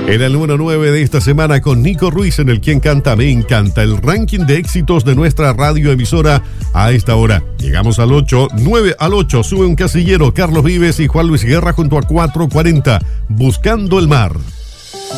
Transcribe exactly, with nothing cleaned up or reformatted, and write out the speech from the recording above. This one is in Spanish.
En el número nueve de esta semana con Nico Ruiz en el Quien Canta Me Encanta, el ranking de éxitos de nuestra radioemisora a esta hora. Llegamos al ocho, nueve al ocho, sube un casillero, Carlos Vives y Juan Luis Guerra junto a cuatro cuarenta, Buscando el Mar.